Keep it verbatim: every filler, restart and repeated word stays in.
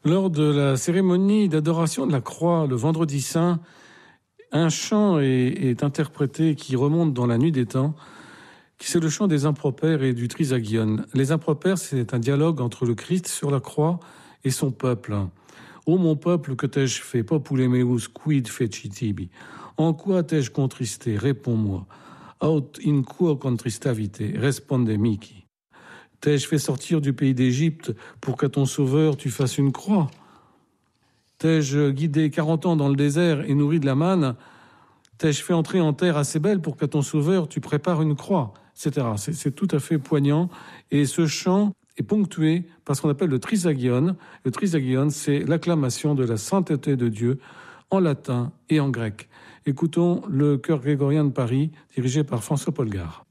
Lors de la cérémonie d'adoration de la croix, le vendredi saint, un chant est, est interprété qui remonte dans la nuit des temps. C'est le chant des impropères et du trisagion. Les impropères, c'est un dialogue entre le Christ sur la croix et son peuple. Ô mon peuple, que t'ai-je fait? Popule meus quid fecitibi? En quoi t'ai-je contristé? Réponds-moi. Aut in quo contristavite? Responde mihi. T'ai-je fait sortir du pays d'Égypte pour qu'à ton sauveur tu fasses une croix? T'ai-je guidé quarante ans dans le désert et nourri de la manne? T'ai-je fait entrer en terre assez belle pour qu'à ton sauveur tu prépares une croix, et cetera. C'est, c'est tout à fait poignant. Et ce chant est ponctué par ce qu'on appelle le trisagion. Le trisagion, c'est l'acclamation de la sainteté de Dieu en latin et en grec. Écoutons le chœur grégorien de Paris, dirigé par François Polgar.